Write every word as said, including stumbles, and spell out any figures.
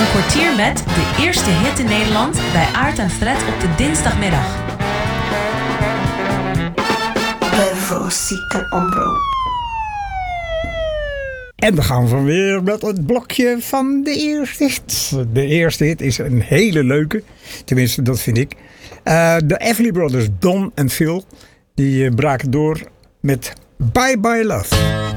Een kwartier met de eerste hit in Nederland bij Aart en Fred op de dinsdagmiddag. Rosita Ombro. En we gaan van weer met het blokje van de eerste hit. De eerste hit is een hele leuke. Tenminste, dat vind ik. Uh, de Everly Brothers, Don en Phil, die uh, braken door met Bye Bye Love.